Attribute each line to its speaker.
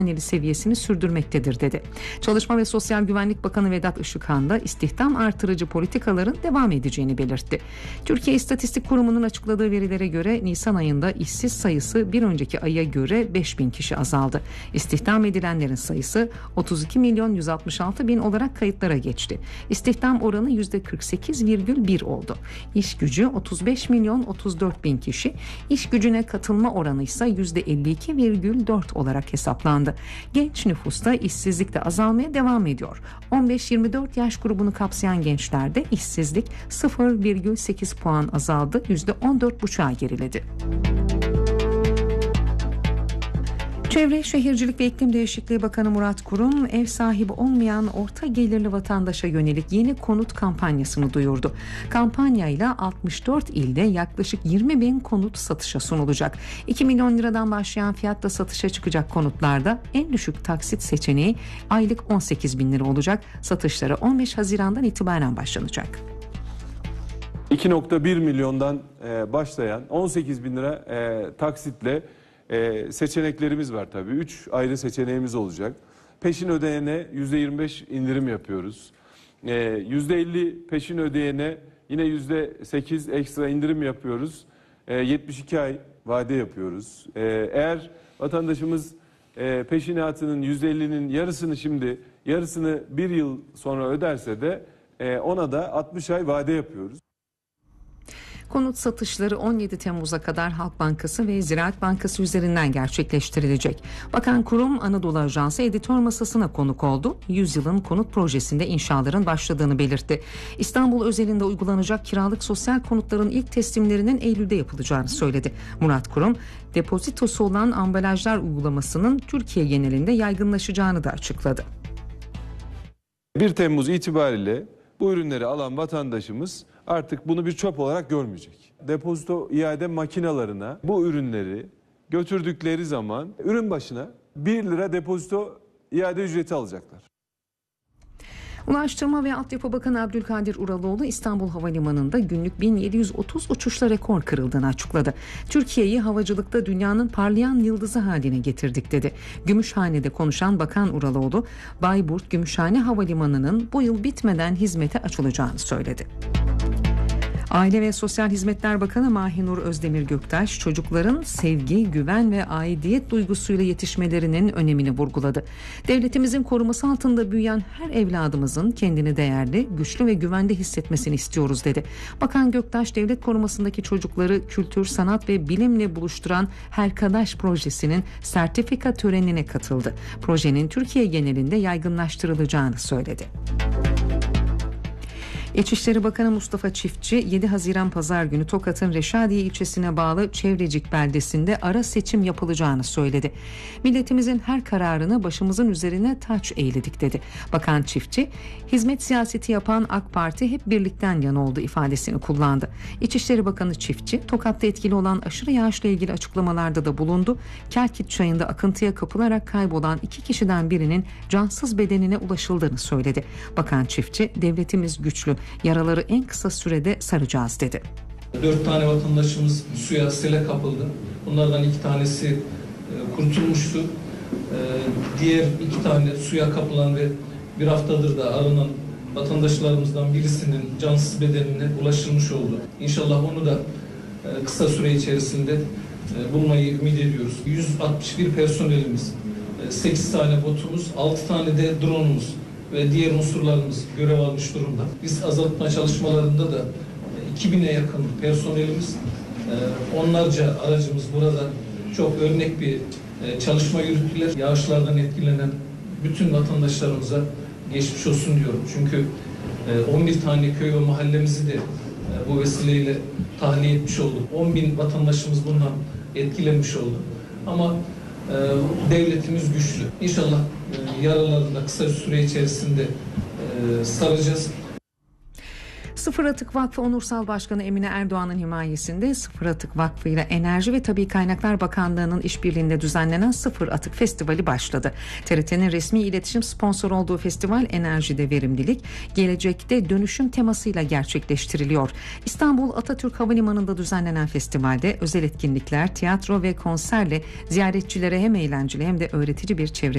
Speaker 1: seviyesini sürdürmektedir dedi. Çalışma ve Sosyal Güvenlik Bakanı Vedat Işıkhan da istihdam artırıcı politikaların devam edeceğini belirtti. Türkiye İstatistik Kurumu'nun açıkladığı verilere göre Nisan ayında işsiz sayısı bir önceki aya göre 5.000 kişi azaldı. İstihdam edilenlerin sayısı 32.166.000 olarak kayıtlara geçti. İstihdam oranı %48,1 oldu. İş gücü 35.034.000 kişi, iş gücüne katılma oranı ise %52,4 olarak hesaplandı. Genç nüfusta işsizlik de azalmaya devam ediyor. 15-24 yaş grubunu kapsayan gençlerde işsizlik 0,8 puan azaldı, %14,5'a geriledi. Çevre, Şehircilik ve İklim Değişikliği Bakanı Murat Kurum, ev sahibi olmayan orta gelirli vatandaşa yönelik yeni konut kampanyasını duyurdu. Kampanyayla 64 ilde yaklaşık 20.000 konut satışa sunulacak. 2 milyon liradan başlayan fiyatla satışa çıkacak konutlarda en düşük taksit seçeneği aylık 18.000 lira olacak. Satışlara 15 Haziran'dan itibaren başlanacak.
Speaker 2: 2,1 milyondan başlayan 18.000 lira taksitle seçeneklerimiz var tabii. 3 ayrı seçeneğimiz olacak. Peşin ödeyene %25 indirim yapıyoruz. %50 peşin ödeyene yine %8 ekstra indirim yapıyoruz. 72 ay vade yapıyoruz. Eğer vatandaşımız peşinatının %50'nin yarısını şimdi, yarısını bir yıl sonra öderse de ona da 60 ay vade yapıyoruz.
Speaker 1: Konut satışları 17 Temmuz'a kadar Halk Bankası ve Ziraat Bankası üzerinden gerçekleştirilecek. Bakan Kurum, Anadolu Ajansı editör masasına konuk oldu. 100 yılın konut projesinde inşaların başladığını belirtti. İstanbul özelinde uygulanacak kiralık sosyal konutların ilk teslimlerinin Eylül'de yapılacağını söyledi. Murat Kurum, depozitosu olan ambalajlar uygulamasının Türkiye genelinde yaygınlaşacağını da açıkladı.
Speaker 2: 1 Temmuz itibariyle bu ürünleri alan vatandaşımız artık bunu bir çöp olarak görmeyecek. Depozito iade makinalarına bu ürünleri götürdükleri zaman ürün başına 1 lira depozito iade ücreti alacaklar.
Speaker 1: Ulaştırma ve Altyapı Bakanı Abdülkadir Uraloğlu, İstanbul Havalimanı'nda günlük 1730 uçuşla rekor kırıldığını açıkladı. Türkiye'yi havacılıkta dünyanın parlayan yıldızı haline getirdik dedi. Gümüşhane'de konuşan Bakan Uraloğlu, Bayburt Gümüşhane Havalimanı'nın bu yıl bitmeden hizmete açılacağını söyledi. Aile ve Sosyal Hizmetler Bakanı Mahinur Özdemir Göktaş, çocukların sevgi, güven ve aidiyet duygusuyla yetişmelerinin önemini vurguladı. Devletimizin koruması altında büyüyen her evladımızın kendini değerli, güçlü ve güvende hissetmesini istiyoruz dedi. Bakan Göktaş, devlet korumasındaki çocukları kültür, sanat ve bilimle buluşturan Herkadaş projesinin sertifika törenine katıldı. Projenin Türkiye genelinde yaygınlaştırılacağını söyledi. İçişleri Bakanı Mustafa Çiftçi, 7 Haziran Pazar günü Tokat'ın Reşadiye ilçesine bağlı Çevrecik beldesinde ara seçim yapılacağını söyledi. Milletimizin her kararını başımızın üzerine taç eğledik dedi. Bakan Çiftçi, hizmet siyaseti yapan AK Parti hep birlikten yana oldu ifadesini kullandı. İçişleri Bakanı Çiftçi, Tokat'ta etkili olan aşırı yağışla ilgili açıklamalarda da bulundu. Kerkit Çayı'nda akıntıya kapılarak kaybolan 2 kişiden birinin cansız bedenine ulaşıldığını söyledi. Bakan Çiftçi, devletimiz güçlü, yaraları en kısa sürede saracağız dedi.
Speaker 3: 4 tane vatandaşımız suya, sele kapıldı. Bunlardan 2 tanesi kurtulmuştu. Diğer 2 tane suya kapılan ve bir haftadır da aranan vatandaşlarımızdan birisinin cansız bedenine ulaşılmış oldu. İnşallah onu da kısa süre içerisinde bulmayı ümit ediyoruz. 161 personelimiz, 8 tane botumuz, 6 tane de drone'umuz ve diğer unsurlarımız görev almış durumda. Biz azaltma çalışmalarında da 2000'e yakın personelimiz, onlarca aracımız burada çok örnek bir çalışma yürüttüler. Yağışlardan etkilenen bütün vatandaşlarımıza geçmiş olsun diyorum. Çünkü 11 tane köy ve mahallemizi de bu vesileyle tahliye etmiş olduk. 10.000 vatandaşımız bundan etkilenmiş oldu. Ama devletimiz güçlü. İnşallah yaralarını da kısa süre içerisinde saracağız.
Speaker 1: Sıfır Atık Vakfı Onursal Başkanı Emine Erdoğan'ın himayesinde Sıfır Atık Vakfı ile Enerji ve Tabii Kaynaklar Bakanlığı'nın işbirliğinde düzenlenen Sıfır Atık Festivali başladı. TRT'nin resmi iletişim sponsor olduğu festival enerjide verimlilik, gelecekte dönüşüm temasıyla gerçekleştiriliyor. İstanbul Atatürk Havalimanı'nda düzenlenen festivalde özel etkinlikler, tiyatro ve konserle ziyaretçilere hem eğlenceli hem de öğretici bir çevre